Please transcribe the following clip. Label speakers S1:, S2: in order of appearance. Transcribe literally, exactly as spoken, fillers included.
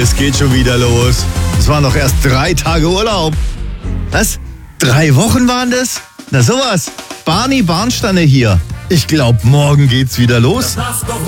S1: es geht schon wieder los. Es waren doch erst drei Tage Urlaub. Was? Drei Wochen waren das? Na sowas. Barney Barnstange hier. Ich glaub, morgen geht's wieder los.